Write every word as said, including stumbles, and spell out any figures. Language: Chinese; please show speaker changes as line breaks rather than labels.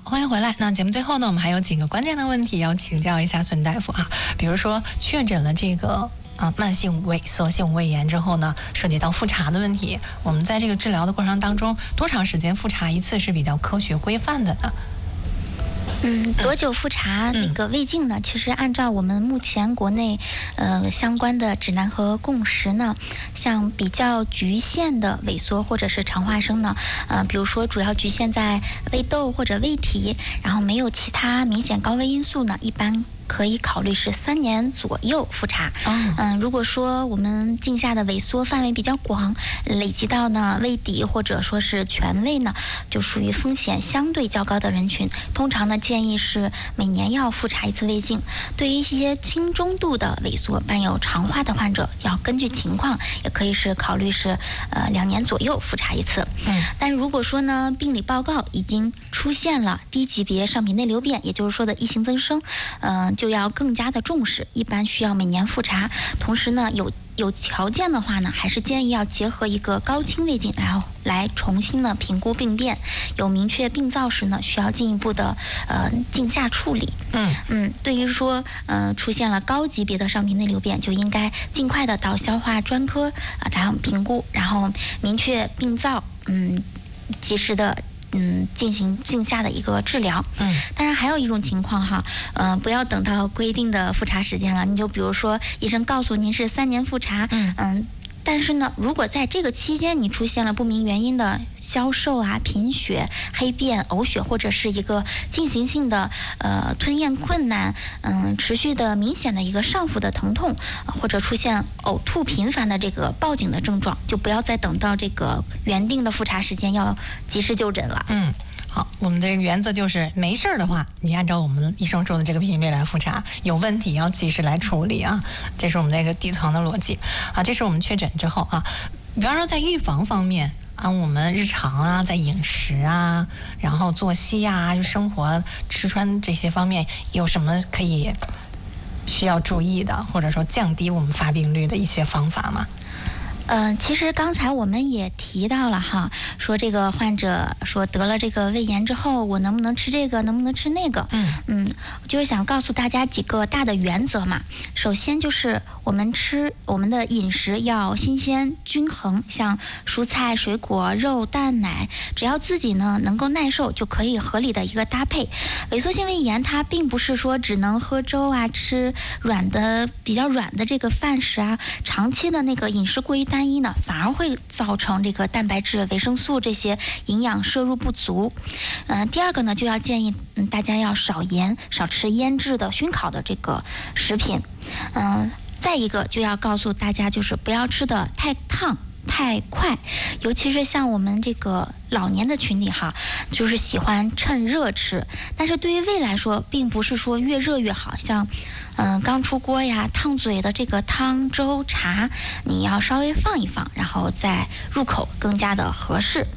欢迎回来。那节目最后呢，我们还有几个关键的问题要请教一下孙大夫啊，比如说确诊了这个啊慢性萎缩性胃炎之后呢，涉及到复查的问题，我们在这个治疗的过程当中，多长时间复查一次是比较科学规范的呢？
嗯，多久复查那个胃镜呢？嗯、其实按照我们目前国内呃相关的指南和共识呢，像比较局限的萎缩或者是肠化生呢，呃，比如说主要局限在胃窦或者胃体，然后没有其他明显高危因素呢，一般可以考虑是三年左右复查。嗯、呃，如果说我们镜下的萎缩范围比较广，累积到呢胃底或者说是全胃呢，就属于风险相对较高的人群，通常呢建议是每年要复查一次胃镜。对于一些轻中度的萎缩伴有肠化的患者，要根据情况，也可以是考虑是呃两年左右复查一次。嗯，但如果说呢病理报告已经出现了低级别上皮内瘤变，也就是说的异型增生，嗯、呃。就要更加的重视，一般需要每年复查。同时呢，有有条件的话呢，还是建议要结合一个高清胃镜，然后来重新的评估病变。有明确病灶时呢，需要进一步的呃镜下处理。嗯嗯，对于说呃出现了高级别的上皮内瘤变，就应该尽快的到消化专科啊，然后评估，然后明确病灶，嗯，及时的。嗯，进行镜下的一个治疗。嗯，当然还有一种情况哈，嗯、呃，不要等到规定的复查时间了，你就比如说医生告诉您是三年复查，嗯嗯。但是呢，如果在这个期间你出现了不明原因的消瘦啊、贫血、黑便、呕血，或者是一个进行性的呃吞咽困难，嗯，持续的明显的一个上腹的疼痛，或者出现呕吐频繁的这个报警的症状，就不要再等到这个原定的复查时间，要及时就诊了。
嗯。好，我们的原则就是没事的话，你按照我们医生说的这个频率来复查，有问题要及时来处理啊，这是我们那个底层的逻辑啊。这是我们确诊之后啊，比方说在预防方面啊，我们日常啊，在饮食啊，然后作息啊，就生活吃穿这些方面有什么可以需要注意的，或者说降低我们发病率的一些方法吗？
嗯、呃，其实刚才我们也提到了哈，说这个患者说得了这个胃炎之后，我能不能吃这个，能不能吃那个？嗯嗯，就是想告诉大家几个大的原则嘛。首先就是我们吃我们的饮食要新鲜均衡，像蔬菜、水果、肉、蛋、奶，只要自己呢能够耐受，就可以合理的一个搭配。萎缩性胃炎它并不是说只能喝粥啊，吃软的比较软的这个饭食啊，长期的那个饮食过于单。单一呢，反而会造成这个蛋白质、维生素这些营养摄入不足。嗯、呃，第二个呢，就要建议嗯大家要少盐，少吃腌制的、熏烤的这个食品。嗯、呃，再一个就要告诉大家，就是不要吃的太烫。太快，尤其是像我们这个老年的群体哈，就是喜欢趁热吃。但是对于胃来说，并不是说越热越好，像嗯、呃、刚出锅呀、烫嘴的这个汤、粥、茶，你要稍微放一放，然后再入口更加的合适。